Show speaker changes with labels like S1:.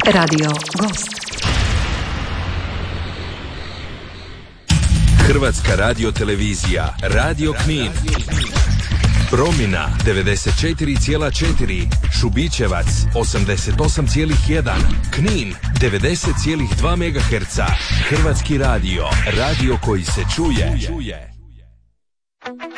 S1: Radio Gost.
S2: Hrvatska radiotelevizija, Radio Knin. Promina 94,4, Šubićevac 88,1, Knin 90,2 MHz. Hrvatski radio, radio koji se čuje.